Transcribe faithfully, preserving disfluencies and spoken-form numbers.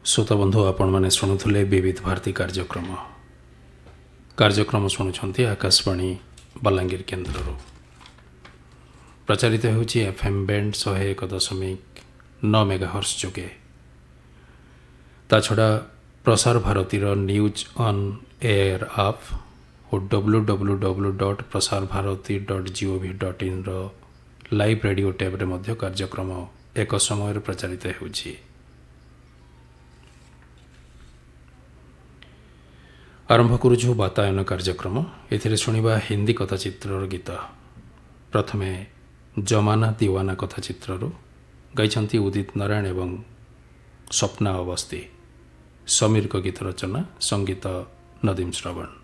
श्रोताबंधु आपण मैंने शुणुले विविध भारती कार्यक्रम कार्यक्रम शुणुंट आकाशवाणी बलांगीर केन्द्र प्रचारित होची एफएम बैंड सौ एक दशमिक नौ मेगाहर्ट्ज जोगे ता छड़ा प्रसार भारतीर न्यूज ऑन एयर आप और W W W dot Prasar Bharati dot gov dot in live radio टैब्रे मध्य कार्यक्रम एक समय प्रचारित होची। आरंभ करुछु वातायन कार्यक्रम एथिरे शुणिबा हिंदी कथाचित्रर गीत। प्रथमे जमाना दीवाना कथाचित्ररु गाइछन्ति उदित नारायण एवं स्वप्ना अवस्थी। समीर को गीत रचना संगीत नदीम श्रवण।